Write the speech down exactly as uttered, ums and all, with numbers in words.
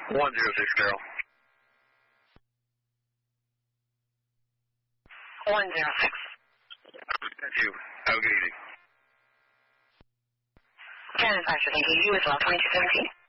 one zero six, Carol. one zero six. Thank you. Have a good evening. ten five, thank you. You as well, twenty-two seventeen.